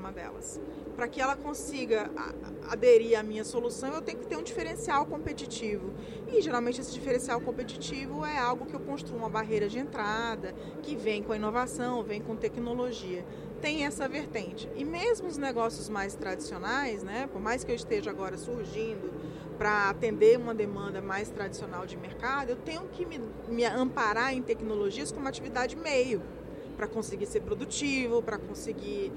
problema delas. Para que ela consiga aderir à minha solução, eu tenho que ter um diferencial competitivo. E geralmente esse diferencial competitivo é algo que eu construo uma barreira de entrada, que vem com a inovação, vem com tecnologia. Tem essa vertente. E mesmo os negócios mais tradicionais, né, por mais que eu esteja agora surgindo para atender uma demanda mais tradicional de mercado, eu tenho que me amparar em tecnologias como atividade meio, para conseguir ser produtivo, para conseguir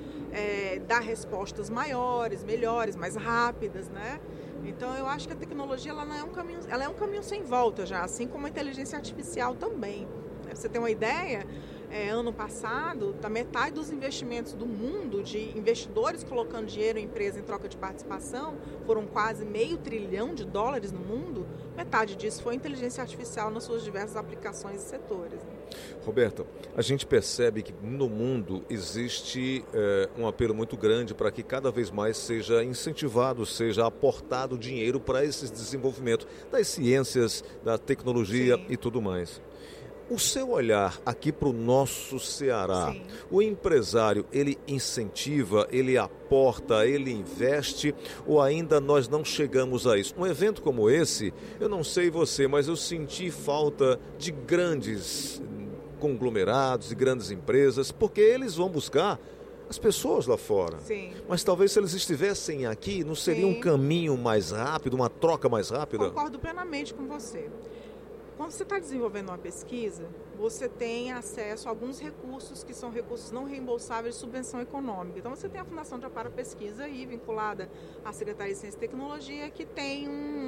dar respostas maiores, melhores, mais rápidas, né? Então eu acho que a tecnologia ela é um caminho sem volta já, assim como a inteligência artificial também. Pra você ter uma ideia, ano passado, da metade dos investimentos do mundo, de investidores colocando dinheiro em empresa em troca de participação, foram quase $500 bilhão no mundo, metade disso foi inteligência artificial nas suas diversas aplicações e setores. Roberta, a gente percebe que no mundo existe um apelo muito grande para que cada vez mais seja incentivado, seja aportado dinheiro para esse desenvolvimento das ciências, da tecnologia Sim. e tudo mais. O seu olhar aqui para o nosso Ceará, Sim. o empresário, ele incentiva, ele aporta, ele investe ou ainda nós não chegamos a isso? Um evento como esse, eu não sei você, mas eu senti falta de grandes conglomerados e grandes empresas, porque eles vão buscar as pessoas lá fora. Sim. Mas talvez se eles estivessem aqui, não seria Sim. um caminho mais rápido, uma troca mais rápida? Concordo plenamente com você. Quando você está desenvolvendo uma pesquisa, você tem acesso a alguns recursos que são recursos não reembolsáveis de subvenção econômica. Então, você tem a Fundação de Amparo à Pesquisa aí, vinculada à Secretaria de Ciência e Tecnologia, que tem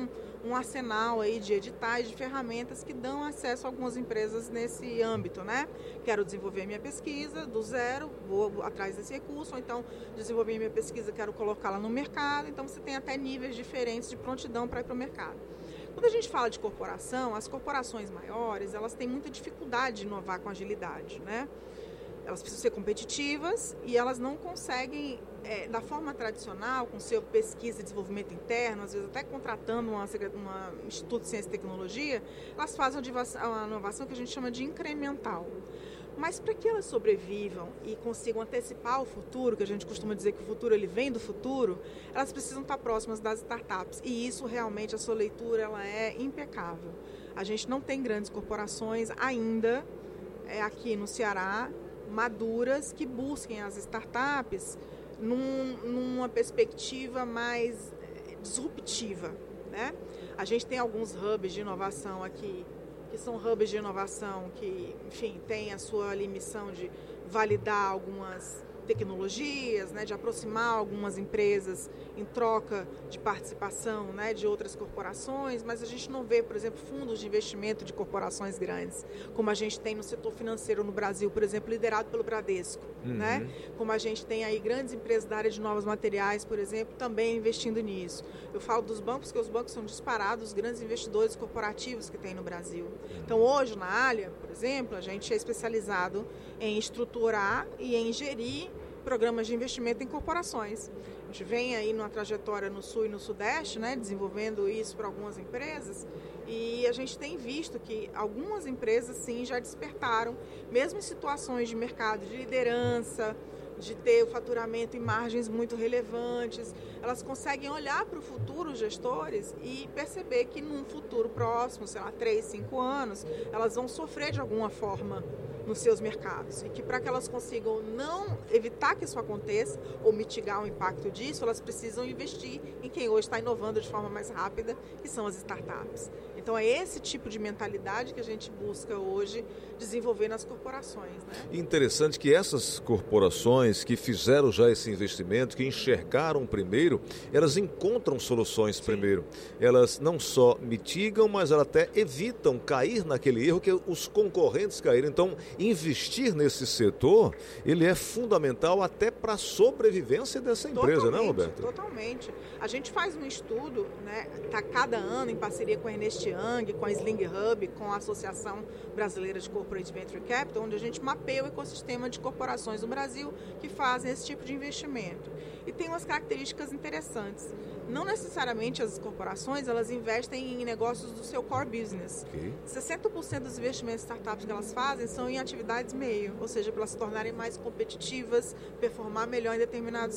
um arsenal aí de editais, de ferramentas que dão acesso a algumas empresas nesse âmbito, né? Quero desenvolver minha pesquisa do zero, vou atrás desse recurso, ou então desenvolver minha pesquisa, quero colocá-la no mercado. Então, você tem até níveis diferentes de prontidão para ir para o mercado. Quando a gente fala de corporação, as corporações maiores, elas têm muita dificuldade de inovar com agilidade, né? Elas precisam ser competitivas e elas não conseguem, da forma tradicional, com seu pesquisa e desenvolvimento interno, às vezes até contratando um Instituto de Ciência e Tecnologia, elas fazem uma inovação que a gente chama de incremental. Mas para que elas sobrevivam e consigam antecipar o futuro, que a gente costuma dizer que o futuro ele vem do futuro, elas precisam estar próximas das startups. E isso realmente, a sua leitura ela é impecável. A gente não tem grandes corporações ainda aqui no Ceará, maduras, que busquem as startups numa perspectiva mais disruptiva, né? A gente tem alguns hubs de inovação aqui, que são hubs de inovação que, enfim, têm a sua missão de validar algumas tecnologias, né, de aproximar algumas empresas em troca de participação, né, de outras corporações, mas a gente não vê, por exemplo, fundos de investimento de corporações grandes, como a gente tem no setor financeiro no Brasil, por exemplo, liderado pelo Bradesco, né? Como a gente tem aí grandes empresas da área de novos materiais, por exemplo, também investindo nisso. Eu falo dos bancos, porque os bancos são disparados os grandes investidores corporativos que tem no Brasil. Então, hoje, na Allia, por exemplo, a gente é especializado em estruturar e em gerir programas de investimento em corporações. A gente vem aí numa trajetória no Sul e no Sudeste, né, desenvolvendo isso para algumas empresas, e a gente tem visto que algumas empresas, sim, já despertaram, mesmo em situações de mercado de liderança, de ter o faturamento em margens muito relevantes, elas conseguem olhar para o futuro, os gestores, e perceber que num futuro próximo, sei lá, 3, 5 anos, elas vão sofrer de alguma forma nos seus mercados, e que para que elas consigam não evitar que isso aconteça ou mitigar o impacto disso, elas precisam investir em quem hoje está inovando de forma mais rápida, que são as startups. Então é esse tipo de mentalidade que a gente busca hoje desenvolver nas corporações, né? Interessante que essas corporações que fizeram já esse investimento, que enxergaram primeiro, elas encontram soluções Sim. primeiro. Elas não só mitigam, mas elas até evitam cair naquele erro que os concorrentes caíram. Então, investir nesse setor, ele é fundamental até para a sobrevivência dessa empresa, totalmente, né, Roberto? Totalmente. A gente faz um estudo, né, cada ano em parceria com a Ernst Young, com a Sling Hub, com a Associação Brasileira de Corporate Venture Capital, onde a gente mapeia o ecossistema de corporações no Brasil que fazem esse tipo de investimento. E tem umas características interessantes. Não necessariamente as corporações, elas investem em negócios do seu core business. 60% dos investimentos de startups que elas fazem são em atividades meio, ou seja, para elas se tornarem mais competitivas, performar melhor em determinados